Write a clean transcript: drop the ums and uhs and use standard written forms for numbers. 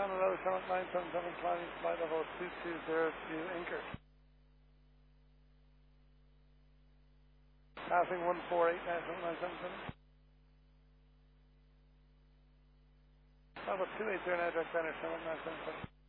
Honolulu, Summit 977, climbing flight level 220 to Anchor. Passing 148, Summit 977. Level 280, direct center, Summit 977.